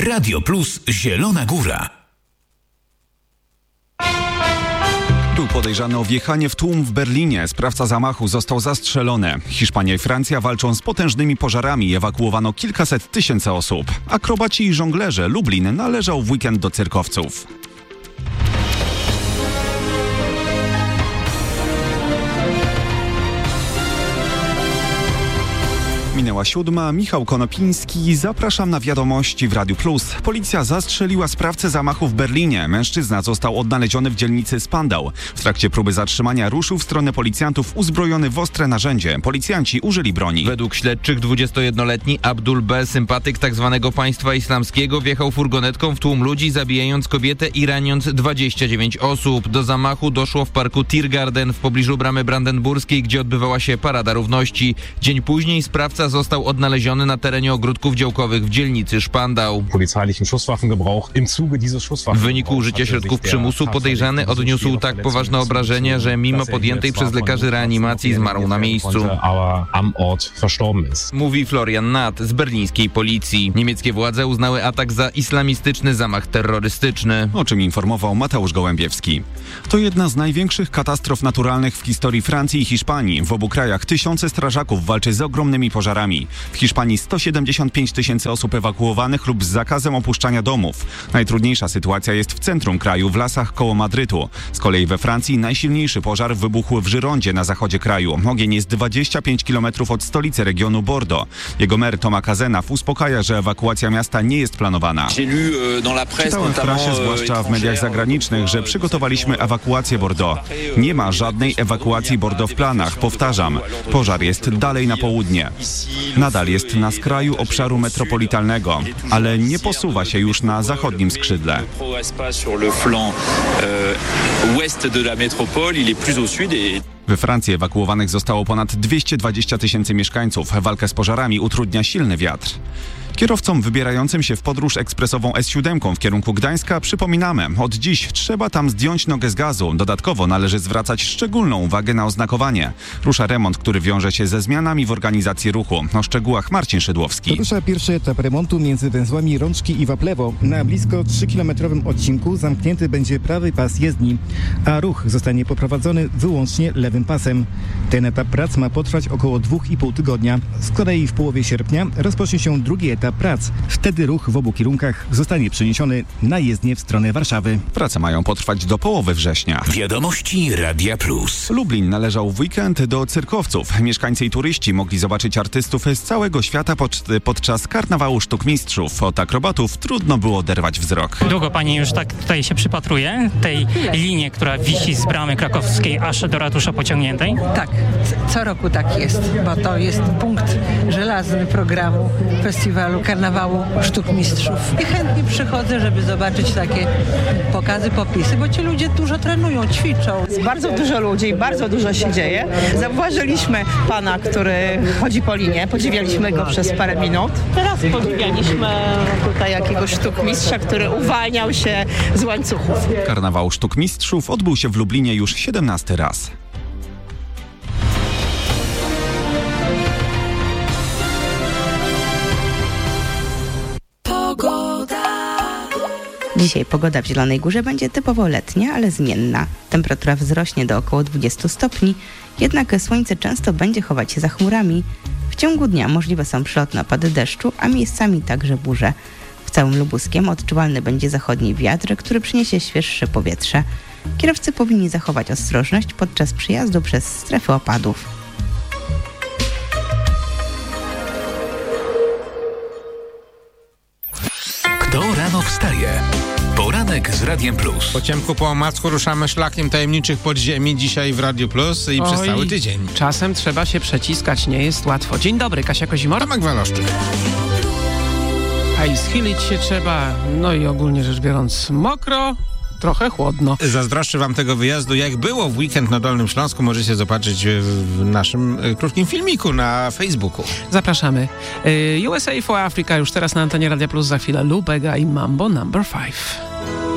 Radio Plus Zielona Góra. Był podejrzany o wjechanie w tłum w Berlinie. Sprawca zamachu został zastrzelony. Hiszpania i Francja walczą z potężnymi pożarami. Ewakuowano kilkaset tysięcy osób. Akrobaci i żonglerze. Lublin należał w weekend do cyrkowców. Minęła 7. Michał Konopiński. Zapraszam na wiadomości w Radiu Plus. Policja zastrzeliła sprawcę zamachu w Berlinie. Mężczyzna został odnaleziony w dzielnicy Spandau. W trakcie próby zatrzymania ruszył w stronę policjantów uzbrojony w ostre narzędzie. Policjanci użyli broni. Według śledczych 21-letni Abdul B., sympatyk tzw. państwa islamskiego, wjechał furgonetką w tłum ludzi, zabijając kobietę i raniąc 29 osób. Do zamachu doszło w parku Tiergarten w pobliżu bramy brandenburskiej, gdzie odbywała się Parada Równości. Dzień później sprawca został odnaleziony na terenie ogródków działkowych w dzielnicy Spandau. W wyniku użycia środków przymusu podejrzany odniósł tak poważne obrażenia, że mimo podjętej przez lekarzy reanimacji zmarł na miejscu. Mówi Florian Natt z berlińskiej policji. Niemieckie władze uznały atak za islamistyczny zamach terrorystyczny. O czym informował Mateusz Gołębiewski. To jedna z największych katastrof naturalnych w historii Francji i Hiszpanii. W obu krajach tysiące strażaków walczy z ogromnymi pożarami. W Hiszpanii 175 tysięcy osób ewakuowanych lub z zakazem opuszczania domów. Najtrudniejsza sytuacja jest w centrum kraju, w lasach koło Madrytu. Z kolei we Francji najsilniejszy pożar wybuchł w Girondzie na zachodzie kraju. Ogień jest 25 km od stolicy regionu Bordeaux. Jego mer Thomas Cazenave uspokaja, że ewakuacja miasta nie jest planowana. Czytałem w prasie, zwłaszcza w mediach zagranicznych, że przygotowaliśmy ewakuację Bordeaux. Nie ma żadnej ewakuacji Bordeaux w planach. Powtarzam, pożar jest dalej na południe. Nadal jest na skraju obszaru metropolitalnego, ale nie posuwa się już na zachodnim skrzydle. We Francji ewakuowanych zostało ponad 220 tysięcy mieszkańców. Walkę z pożarami utrudnia silny wiatr. Kierowcom wybierającym się w podróż ekspresową S7 w kierunku Gdańska przypominamy, od dziś trzeba tam zdjąć nogę z gazu. Dodatkowo należy zwracać szczególną uwagę na oznakowanie. Rusza remont, który wiąże się ze zmianami w organizacji ruchu. O szczegółach Marcin Szydłowski. Rusza pierwszy etap remontu między węzłami Rączki i Waplewo. Na blisko 3-kilometrowym odcinku zamknięty będzie prawy pas jezdni, a ruch zostanie poprowadzony wyłącznie lewym pasem. Ten etap prac ma potrwać około 2,5 tygodnia. Z kolei w połowie sierpnia rozpocznie się drugi etap prac. Wtedy ruch w obu kierunkach zostanie przeniesiony na jezdnię w stronę Warszawy. Prace mają potrwać do połowy września. Wiadomości Radia Plus. Lublin należał w weekend do cyrkowców. Mieszkańcy i turyści mogli zobaczyć artystów z całego świata podczas karnawału sztuk mistrzów. Od akrobatów trudno było oderwać wzrok. Długo pani już tak tutaj się przypatruje tej linii, która wisi z bramy krakowskiej aż do ratusza pociągniętej? Tak, co roku tak jest, bo to jest punkt żelazny programu festiwalu karnawału sztuk mistrzów. I chętnie przychodzę, żeby zobaczyć takie pokazy, popisy, bo ci ludzie dużo trenują, ćwiczą. Jest bardzo dużo ludzi, bardzo dużo się dzieje. Zauważyliśmy pana, który chodzi po linie, podziwialiśmy go przez parę minut. Teraz podziwialiśmy tutaj jakiegoś sztukmistrza, który uwalniał się z łańcuchów. Karnawał sztuk mistrzów odbył się w Lublinie już 17 raz. Dzisiaj pogoda w Zielonej Górze będzie typowo letnia, ale zmienna. Temperatura wzrośnie do około 20 stopni, jednak słońce często będzie chować się za chmurami. W ciągu dnia możliwe są przelotne opady deszczu, a miejscami także burze. W całym Lubuskiem odczuwalny będzie zachodni wiatr, który przyniesie świeższe powietrze. Kierowcy powinni zachować ostrożność podczas przejazdu przez strefy opadów. Kto rano wstaje? Poranek z Radiem Plus. Po ciemku, po omacku ruszamy szlakiem tajemniczych podziemi dzisiaj w Radiu Plus i przez cały tydzień. Czasem trzeba się przeciskać, nie jest łatwo. Dzień dobry, Kasia Kozimor. Tomek Waloszczyk. A i schylić się trzeba, no i ogólnie rzecz biorąc mokro, trochę chłodno. Zazdroszczę wam tego wyjazdu. Jak było w weekend na Dolnym Śląsku, możecie zobaczyć w naszym krótkim filmiku na Facebooku. Zapraszamy. USA for Africa już teraz na antenie Radia Plus, za chwilę Lou Bega i Mambo No. 5.